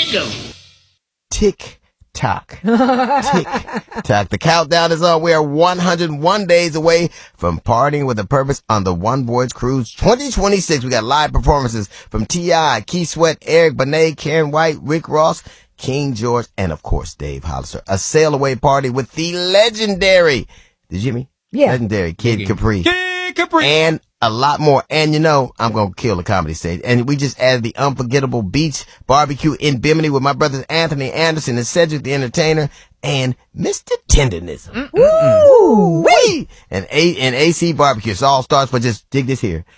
go. Tick tock. Tick tock. The countdown is on. We are 101 days away from partying with a purpose on the One Voyage Cruise 2026. We got live performances from T.I., Keith Sweat, Eric Benet, Karen White, Rick Ross, King George, and of course Dave Hollister. A sail away party with the legendary, did you hear me? Yeah. Legendary Kid Capri. Kid Capri. And a lot more. And you know, I'm going to kill the comedy stage. And we just added the unforgettable beach barbecue in Bimini with my brothers Anthony Anderson and Cedric the Entertainer and Mr. Tendernism. Woo! Wee! And AC barbecue. So all starts for just dig this here.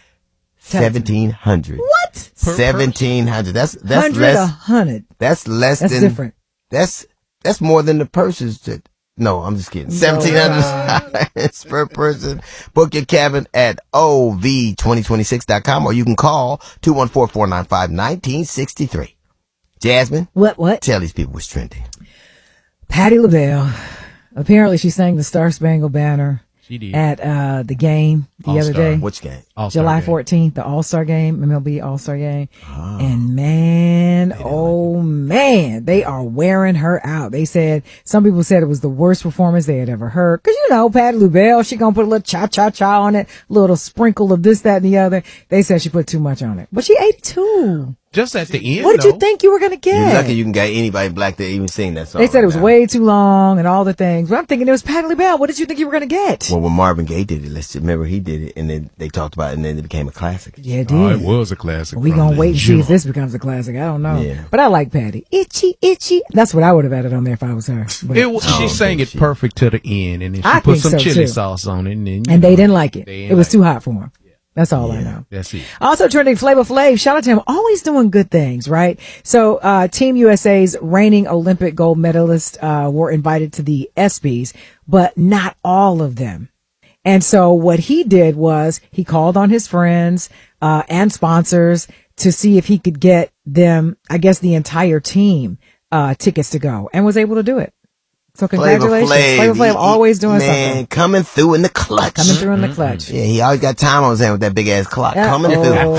1,700. What? 1,700. That's 100 less. 100. That's less That's than. different. That's more than the purses that. No, I'm just kidding. 1,700 per person. Book your cabin at ov2026.com or you can call 214-495-1963. Jasmine. What? Tell these people what's trending. Patti LaBelle. Apparently she sang the Star Spangled Banner She did. at the game the All-Star. other day. Which game? All-Star July game. 14th, the All-Star game, MLB All-Star game. And man, oh man, they are wearing her out. They said, some people said it was the worst performance they had ever heard. Cause you know, Patti LaBelle, she gonna put a little cha-cha-cha on it, a little sprinkle of this, that, and the other. They said she put too much on it. But she 82. Just at the end, What did you think you were gonna get? You're lucky you can get anybody black to even sing that song. They said it was now. way too long and all the things. But I'm thinking it was Patti LaBelle. What did you think you were gonna get? Well, when Marvin Gaye did it, let's just remember he did it and then they talked about it and then it became a classic. Yeah, it did. Oh, it was a classic. We from gonna the wait and see if jump. this becomes a classic. I don't know. Yeah. But I like Patty. Itchy, itchy. That's what I would have added on there if I was her. But- She sang it perfect to the end, and then she I put think some so, chili too. sauce on it, and then and they didn't like it. They It didn't was like too hot for them. That's all I know. That's it. Also trending Flavor Flav. Shout out to him. Always doing good things, right? So, Team USA's reigning Olympic gold medalists, were invited to the ESPYs, but not all of them. And so what he did was he called on his friends, and sponsors to see if he could get them, I guess the entire team, tickets to go and was able to do it. So congratulations. Flavor Flav always doing something. Coming through in the clutch. Coming through in the clutch. Yeah, he always got time on his hand with that big ass clock. Coming Uh-oh. through.